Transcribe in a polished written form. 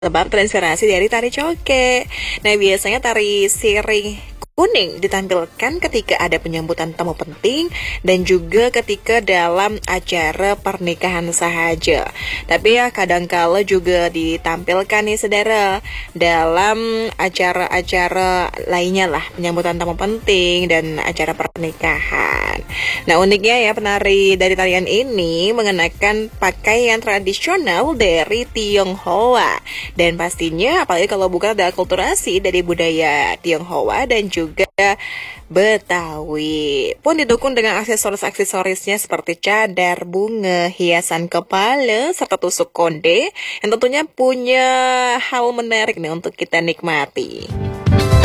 sebab terinspirasi dari tari coke. Nah, biasanya tari sirih kuning ditampilkan ketika ada penyambutan tamu penting dan juga ketika dalam acara pernikahan sahaja. Tapi ya kadangkala juga ditampilkan nih saudara dalam acara-acara lainnya lah, penyambutan tamu penting dan acara pernikahan. Nah, uniknya ya penari dari tarian ini mengenakan pakaian tradisional dari Tionghoa. Dan pastinya apalagi kalau bukan ada akulturasi dari budaya Tionghoa dan juga Betawi. Pun didukung dengan aksesoris-aksesorisnya seperti cadar, bunga, hiasan kepala, serta tusuk konde yang tentunya punya hal menarik nih untuk kita nikmati.